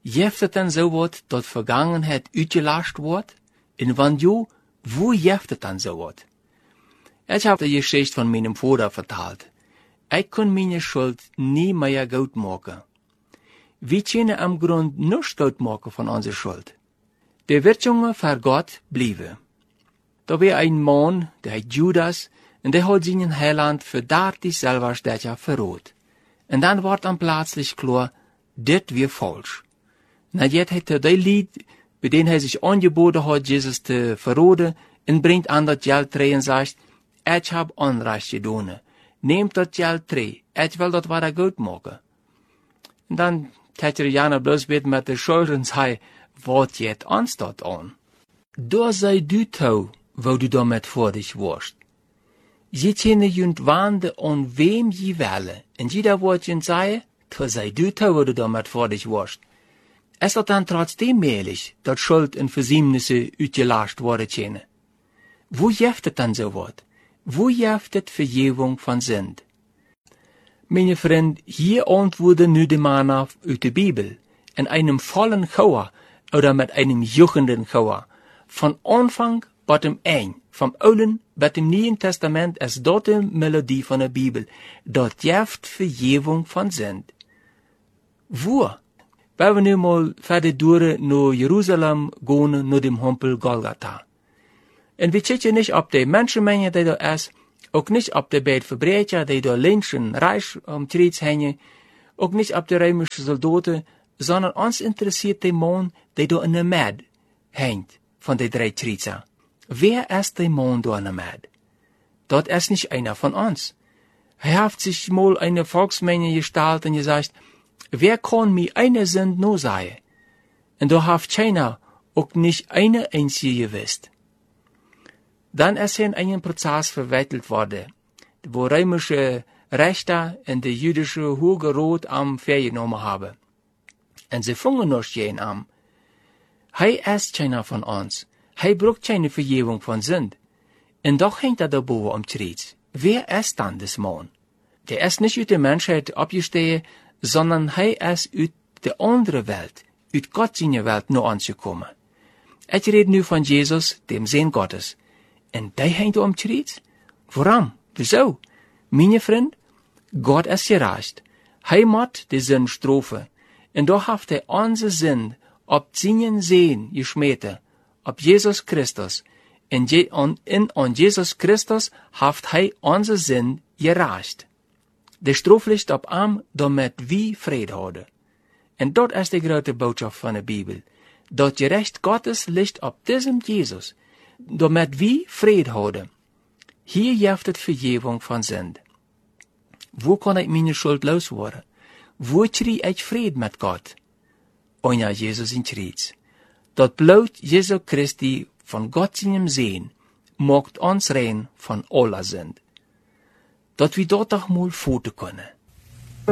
Jeft het dan zo wat dat vergangenheid uitgelast wordt? En wanneer, wo jeft het dan zo wat? Ik heb de geschichte van mijn vader verteld. Ik kon mijn schuld niet meer goed maken. We kunnen am grond nichts goed maken van onze schuld. De Wirtschungen voor God blijven. Da war ein Mann, der heißt Judas, und der hat seinen Heiland für 30 Silberstecher verrot. Und dann wordt dann plötzlich klar, dit weer falsch. Na jet hat er die Lied, bei denen er sich angeboten hat, Jesus zu verroden, und bringt an das Geld rein und sagt, ich hab Unrecht getan. Nehmt das Geld rein, ich will das wieder gut machen. Und dann tat er Jana bloß mit der Schuld und sei, wat jet ons dat an? Da sei du tau, wo du damit vor dich warst. Je tjene junt wande an wem je welle, en jeder wat je sei, da sei du tau, wo du damit vor dich warst. Es dat dann trotzdem möglich, dat Schuld en Versiemnisse uitgelast worden tjene. Wo jeft het dann so wat? Wo jeft het Vergebung von Sünd? Meine Freund, hier antworten nu de Mann auf uit de Bibel, in einem vollen Gauer, oder mit einem juchenden Gauer. Von Anfang bis zum Ende, vom Alten bis zum Neuen Testament, ist dort die Melodie von der Bibel. Dort jeft Vergebung von Sünd. Wo? Wenn wir nu mal verder durch nach Jerusalem gehen, nach dem Tempel Golgatha. Und wir checken nicht, ob die Menschenmenge, die da ist, auch nicht, ob die beiden Verbrecher, die da links und rechts am Kreuz hängen, auch nicht, ob die römischen Soldaten, sondern uns interessiert der Mann, der da in der Mitte hängt, von den 3 Kreuzer. Wer ist der Mann da in der Mitte? Dort ist nicht einer von uns. Er hat sich mal eine Volksmenge gestaltet und gesagt, wer kann mir eine Sünd nur sein? Und da hat keiner auch nicht eine einzige gewusst. Dann ist er in einen Prozess verwickelt worden, wo römische Richter und der jüdische Hohe Rat am vergenommen haben. Und sie fangen noch jeden an. Hij ist keiner von uns. Hij braucht keine Vergebung von Sünd. Und doch hängt er da boven am Kreuz. Wer ist dann das Mann? Der ist nicht uit der Menschheit abgestehen, sondern hij ist uit der andere Welt, uit Gott seine Welt nur anzukommen. Ich rede nu von Jesus, dem Sohn Gottes. Und der hängt am Kreuz? Warum? Wieso? Meine Freund, Gott ist gerecht. Hij moet die Sünd strafen. Und da haft er unsere Sünd ob seinen Sohn geschmeten, ob Jesus Christus. Und Jesus Christus haft er unsere Sünd gerecht. Der Strafe liegt ob ihm, damit wir Friede haben. Und dort ist die große Botschaft von der Bibel. Das Gerecht Gottes liegt ob diesem Jesus, damit wir Friede haben. Hier jeftet Vergebung von Sünd. Wo kann ich meine Schuld loswerden? Wo krieg ich Frieden mit Gott? Einer Jesus in Kreuz. Dat Blut Jesu Christi von Gott seinem Sehen macht uns rein von aller Sünd. Dat wir dort auch mal foten können.